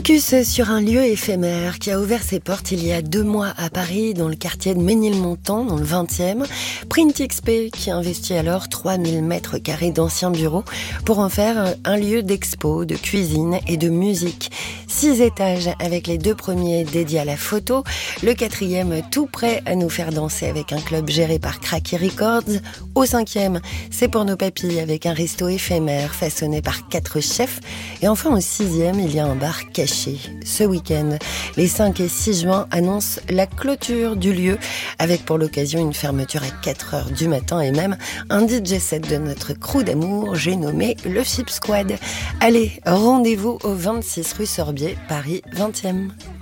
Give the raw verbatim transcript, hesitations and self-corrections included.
Focus sur un lieu éphémère qui a ouvert ses portes il y a deux mois à Paris, dans le quartier de Ménilmontant, dans le vingtième. PrintXP qui investit alors trois mille mètres carrés d'anciens bureaux pour en faire un lieu d'expo, de cuisine et de musique. Six étages avec les deux premiers dédiés à la photo, le quatrième tout prêt à nous faire danser avec un club géré par Cracky Records. Au cinquième, c'est pour nos papilles avec un resto éphémère façonné par quatre chefs. Et enfin au sixième, il y a un bar caché. Ce week-end, les cinq et six juin annoncent la clôture du lieu avec pour l'occasion une fermeture à quatre heures du matin et même un D J set de notre crew d'amour, j'ai nommé le Chip Squad. Allez, rendez-vous au vingt-six rue Sorbier, Paris vingtième.